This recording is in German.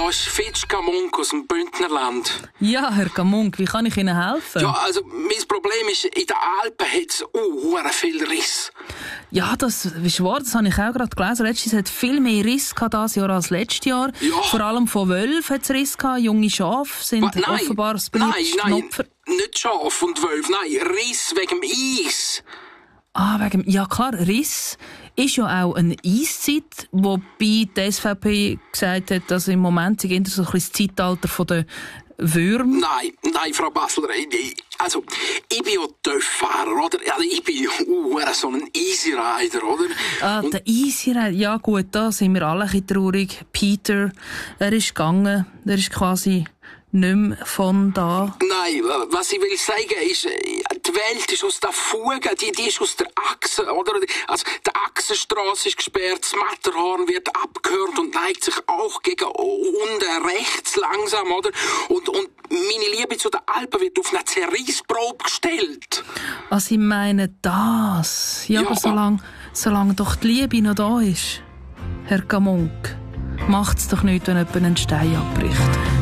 Da ist Fitsch Gamunk aus dem Bündnerland. Ja, Herr Gamunk, wie kann ich Ihnen helfen? Ja, also, mein Problem ist, in den Alpen hat es viel Riss. Ja, das ist wahr, das habe ich auch gerade gelesen. Letztes hat viel mehr Riss dieses Jahr als letztes Jahr. Ja. Vor allem von Wölfen hat es Riss gehabt. Junge Schafe sind offenbar das beliebteste Opfer. Nicht Schaf und Wölfe, nein, Riss wegen dem Eis. Ja klar, Riss ist ja auch eine Eiszeit, wobei die SVP gesagt hat, dass im Moment so ein bisschen das Zeitalter der Würmer. Nein, Frau Basler, ich bin ja Töfffahrer, oder? Also ich bin so ein Easy Rider, oder? Der Easy Rider, ja gut, da sind wir alle ein bisschen traurig. Peter, er ist gegangen, er ist quasi nicht mehr von da. Nein, was ich will sagen ist, die Welt ist aus der Fuge, die ist aus der Achse, oder? Also, die Achsenstrasse ist gesperrt, das Matterhorn wird abgehört und neigt sich auch gegen unten rechts langsam, oder? Und meine Liebe zu den Alpen wird auf eine Zerrissprobe gestellt. Also ich meine das. Ja, aber solange doch die Liebe noch da ist, Herr Gamunk, macht's doch nicht, wenn jemand einen Stein abbricht.